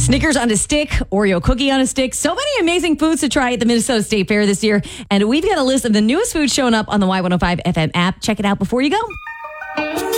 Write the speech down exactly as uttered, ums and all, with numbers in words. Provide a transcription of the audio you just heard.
Snickers on a stick, Oreo cookie on a stick. So many amazing foods to try at the Minnesota State Fair this year. And we've got a list of the newest foods showing up on the Y one oh five F M app. Check it out before you go.